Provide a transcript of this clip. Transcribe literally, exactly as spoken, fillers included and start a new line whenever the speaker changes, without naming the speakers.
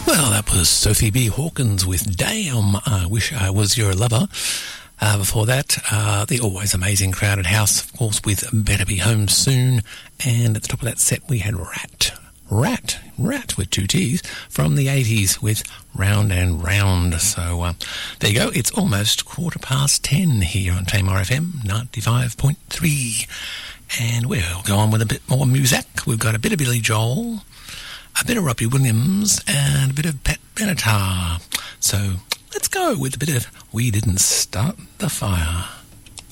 Well, that was Sophie B. Hawkins with Damn, I Wish I Was Your Lover. Uh, before that, uh, the always amazing Crowded House, of course, with Better Be Home Soon. And at the top of that set, we had Rat. Rat. Rat with two T's from the eighties with Round and Round. So uh, there you go. It's almost quarter past ten here on Tamar F M ninety-five point three. And we'll go on with a bit more music. We've got a bit of Billy Joel, a bit of Robbie Williams, and a bit of Pat Benatar. So let's go with a bit of We Didn't Start the Fire.